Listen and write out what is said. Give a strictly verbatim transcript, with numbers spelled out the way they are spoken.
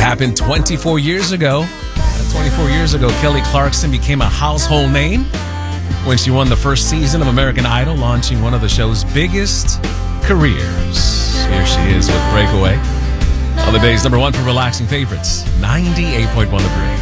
happened twenty-four years ago. twenty-four years ago, Kelly Clarkson became a household name when she won the first season of American Idol, launching one of the show's biggest careers. Here she is with Breakaway. On the day's number one for relaxing favorites, ninety-eight point one The Break.